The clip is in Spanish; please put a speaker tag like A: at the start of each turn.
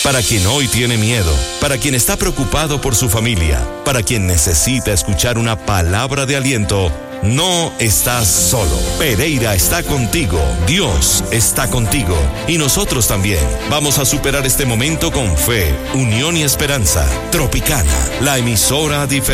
A: Para quien hoy tiene miedo, para quien está preocupado por su familia, para quien necesita escuchar una palabra de aliento, no estás solo. Pereira está contigo, Dios está contigo y nosotros también. Vamos a superar este momento con fe, unión y esperanza. Tropicana, la emisora diferente.